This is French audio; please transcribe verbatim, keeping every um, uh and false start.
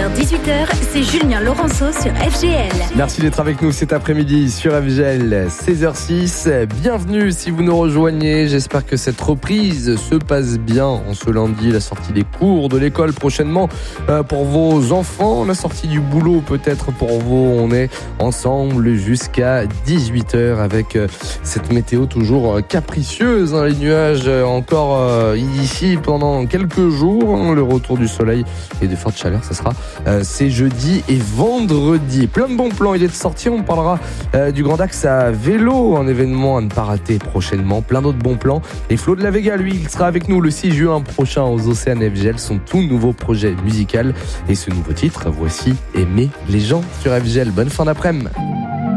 heures dix-huit heures, c'est Julien Laurenceau sur F G L. Merci d'être avec nous cet après-midi sur F G L, seize heures six. Bienvenue si vous nous rejoignez. J'espère que cette reprise se passe bien en ce lundi. La sortie des cours de l'école prochainement pour vos enfants. La sortie du boulot peut-être pour vous. On est ensemble jusqu'à dix-huit heures avec cette météo toujours capricieuse. Les nuages encore ici pendant quelques jours. Le retour du soleil et de fortes chaleurs, ça sera euh, c'est jeudi et vendredi. Plein de bons plans, il est de sortie. On parlera euh, du Grand Axe à vélo, un événement à ne pas rater prochainement. Plein d'autres bons plans. Et Flo de la Vega, lui, il sera avec nous le six juin prochain aux Océanes F G L, son tout nouveau projet musical. Et ce nouveau titre, voici Aimer les gens sur F G L. Bonne fin d'après-midi.